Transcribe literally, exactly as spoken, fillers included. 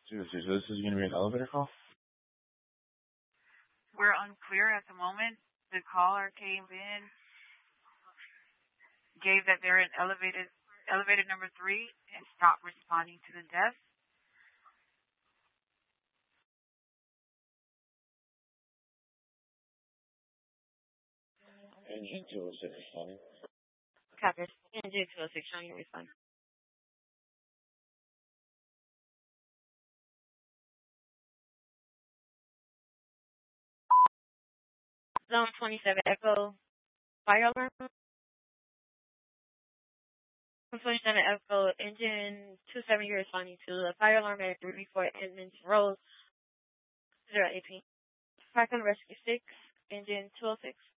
Seriously, so this is going to be an elevator call? We're unclear at the moment. The caller came in, gave that they're in elevated elevator number three, and stopped responding to the desk. Engine two oh six responding. Copy. Engine two oh six showing you respond. Zone twenty-seven Echo fire alarm. Zone twenty-seven Echo engine two seven, you're responding to the fire alarm at three four Edmonds Road zero eighteen. Park and Rescue six, engine two oh six.